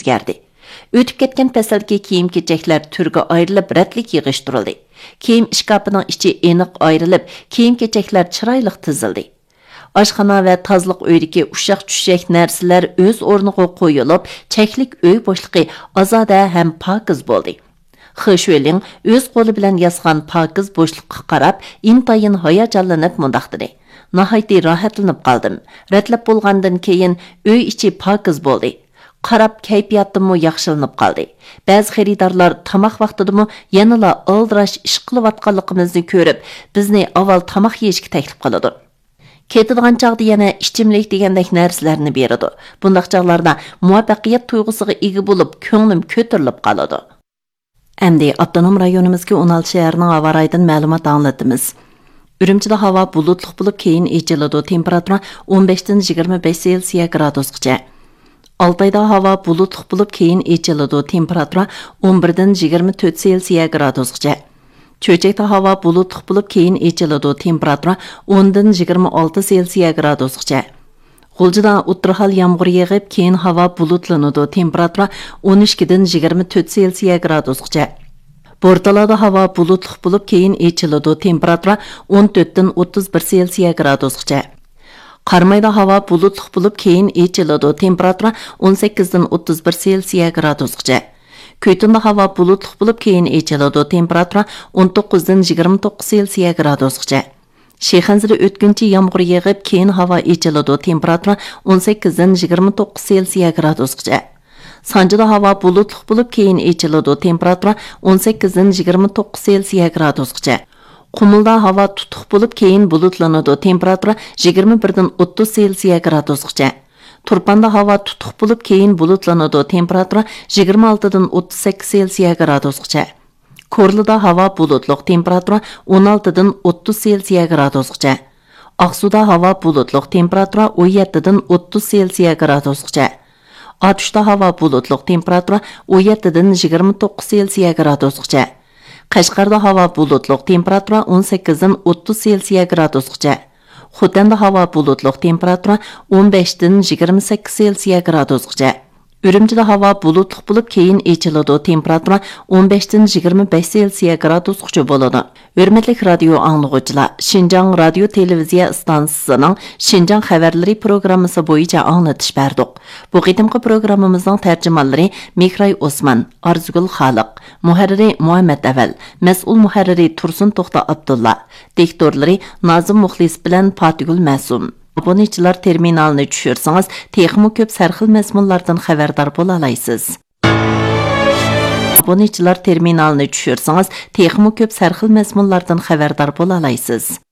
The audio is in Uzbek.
o'zgardi. O'tib ketgan fasldagi kiyim-kechaklar turga ayrilib ratlik yig'ishtirildi. Kiyim ishkapining ichi aniq ayrilib, kiyim-kechaklar chiroyli tizildi. Oshxona va tozliq uydagi ushaq-tushak narsalar o'z o'rniga qo'yilib, cheklik uy bo'shliqi ozoda ham pokiz bo'ldi. Xishveling o'z qo'li bilan yozgan pokiz bo'shliqqa qarab, intayin hayajonlanib mundoq dedi. Nihoyatda rohatlanib qoldim. Ratlab bo'lgandan keyin uy ichi pokiz bo'ldi. Qarab kayfiyatim yaxshilanib qoldi. Ba'zi xaridorlar tamoq vaqtidami yanala aldirash ish qilayotganligimizni ko'rib, bizni avval tamoq yeyishga taklif qiladi. Ketadigan chaqda yana ichimlik degandek narsalarni beradi. Bundaq chaqlarda muvaffaqiyat tuyg'usiga ega bo'lib, ko'nglim ko'tarilib qoladi. Endi avtonom rayonimizga 16 shaharning havo rayidan ma'lumot anglatamiz. Ürümchida havo bulutli bo'lib, keyin echiladi. Temperatura 15 dan 25 Selsiya gradusgacha. Altayda havo bulutli bo'lib, keyin echiladi. Temperatura 11 dan 24 Selsiya gradusgacha. Cho'chakda havo bulutli bo'lib, keyin echiladi. Temperatura 10 dan 26 Selsiya gradusgacha. G'uljida o'tirhal yomg'ir yog'ib, keyin havo bulutlanadi. Temperatura 12 dan 24 Selsiya gradusgacha. Bortalada havo bulutli bo'lib, keyin echiladi. Temperatura 14 dan 31 Selsiya gradusgacha. Qarmayda havo bulutli bo'lib, keyin echiladi. Temperatura 18 dan 31 Selsiya gradusgacha. Kuytunda havo bulutli bo'lib, keyin echiladi. Temperatura 19 dan 29 Selsiya gradusgacha. Sheyxanzada o'tkinchi yomg'ir yog'ib, keyin havo echiladi. Temperatura 18 dan 29 Selsiya gradusgacha. Sanjida havo bulutli bo'lib, keyin echiladi. Temperatura 18 dan 29 Selsiya gradusgacha. Qumulda havo tutuq bo'lib, keyin bulutlanadi. Temperatura 21 dan 30 Selsiya gradusgacha. Turpanda havo tutuq bo'lib, keyin bulutlanadi. Temperatura 26 dan 38 Selsiya gradusgacha. Korlida havo bulutli. Temperatura 16 dan 30 Selsiya gradusgacha. Aqsuda havo bulutli. Temperatura 17 dan 30 Selsiya gradusgacha. Atuşda havo bulutli. Temperatura 17 dan 29 Selsiya gradusgacha. Qashqarda havo bulutli. Temperatura 18 dan 30 Selsiya gradusgacha. Xotanda havo bulutli. Temperatura 15 dan 28 Selsiya gradusgacha. Ürümchida havo bulutli bo'lib, keyin echiladi. Temperatura 15 dan 25 Selsiya gradusgacha bo'ladi. Hurmatli radio anglag'uvchilar, Xinjiang radio televiziya stansiyasining Xinjiang xabarlari programmasi bo'yicha anglatish berdik. Bu qitimqi programmamizning tarjimonlari Mekray Osman, Arzugul Xaliq, muharriri Muhammad Aval, mas'ul muharriri Tursun To'xta Abdulla, diktorlari Nazim Muxlis bilan Fatigul Masum. Abonechilar terminalni tushirsangiz, texmo ko'p sarxil mazmunlardan xabardor bo'la olasiz. Abonechilar terminalni tushirsangiz, texmo ko'p sarxil mazmunlardan xabardor bo'la olasiz.